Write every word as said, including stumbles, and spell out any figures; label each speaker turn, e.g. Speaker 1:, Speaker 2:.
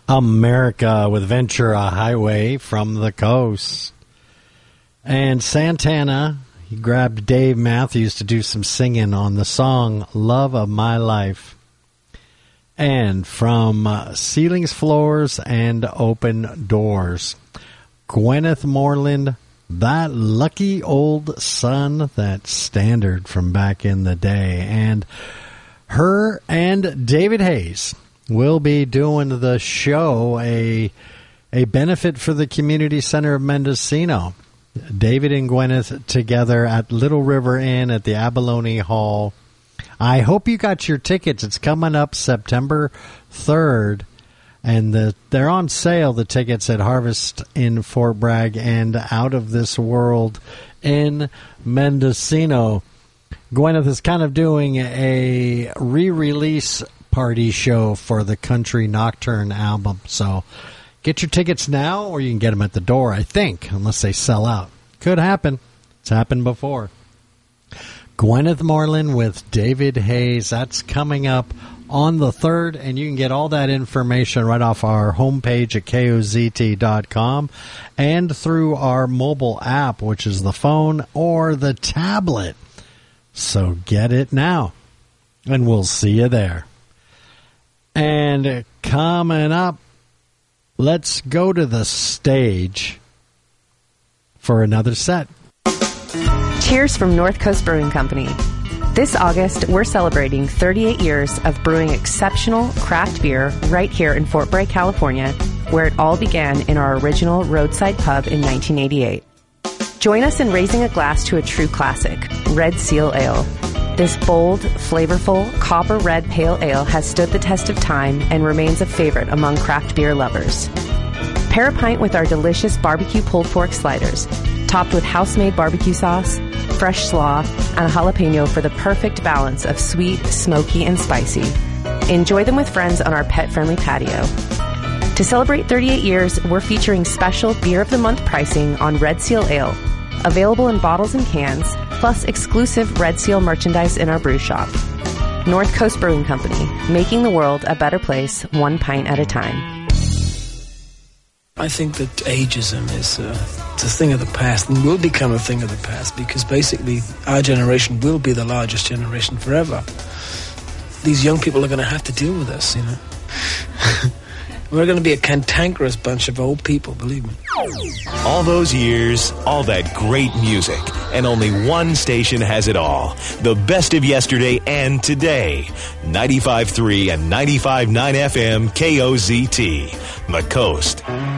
Speaker 1: America with Ventura Highway from the Coast. And Santana, he grabbed Dave Matthews to do some singing on the song Love of My Life. And from uh, Ceilings, Floors, and Open Doors, Gwyneth Moreland, That Lucky Old Son, that standard from back in the day. And her and David Hayes will be doing the show, a a benefit for the Community Center of Mendocino. David and Gwyneth together at Little River Inn at the Abalone Hall. I hope you got your tickets. It's coming up September third, and the, they're on sale, the tickets at Harvest in Fort Bragg and Out of This World in Mendocino. Gwyneth is kind of doing a re-release party show for the Country Nocturne album. So get your tickets now, or you can get them at the door, I think, unless they sell out. Could happen. It's happened before. Gwyneth Moreland with David Hayes. That's coming up on the third, and you can get all that information right off our homepage at K O Z T dot com and through our mobile app, which is the phone or the tablet. So get it now, and we'll see you there. And coming up, let's go to the stage for another set.
Speaker 2: Cheers from North Coast Brewing Company. This August, we're celebrating thirty-eight years of brewing exceptional craft beer right here in Fort Bragg, California, where it all began in our original roadside pub in nineteen eighty-eight. Join us in raising a glass to a true classic, Red Seal Ale. This bold, flavorful, copper red pale ale has stood the test of time and remains a favorite among craft beer lovers. Pair a pint with our delicious barbecue pulled pork sliders, topped with house-made barbecue sauce, fresh slaw, and a jalapeno for the perfect balance of sweet, smoky, and spicy. Enjoy them with friends on our pet-friendly patio. To celebrate thirty-eight years, we're featuring special Beer of the Month pricing on Red Seal Ale, available in bottles and cans, plus exclusive Red Seal merchandise in our brew shop. North Coast Brewing Company, making the world a better place, one pint at a time.
Speaker 3: I think that ageism is uh, it's a thing of the past and will become a thing of the past because basically our generation will be the largest generation forever. These young people are going to have to deal with us, you know. We're going to be a cantankerous bunch of old people, believe me.
Speaker 4: All those years, all that great music, and only one station has it all. The best of yesterday and today. ninety-five point three and ninety-five point nine F M K O Z T, The Coast.